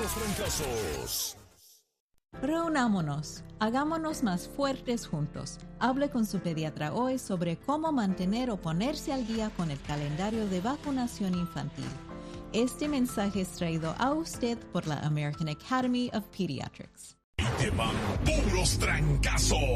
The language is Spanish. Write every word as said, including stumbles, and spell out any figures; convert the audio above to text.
los trancazos. Reunámonos, hagámonos más fuertes juntos. Hable con su pediatra hoy sobre cómo mantener o ponerse al día con el calendario de vacunación infantil. Este mensaje es traído a usted por la American Academy of Pediatrics. Y te van puros trancazos.